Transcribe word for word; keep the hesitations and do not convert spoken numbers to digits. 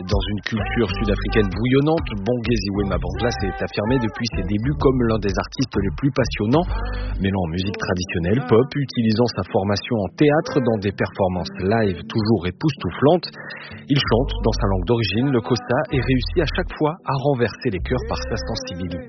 Dans une culture sud-africaine bouillonnante, Bongezi Wema Bangla s'est affirmé depuis ses débuts comme l'un des artistes les plus passionnants, mêlant musique traditionnelle, pop, utilisant sa formation en théâtre dans des performances live toujours époustouflantes. Il chante dans sa langue d'origine, le Xhosa, et réussit à chaque fois à renverser les cœurs par sa sensibilité.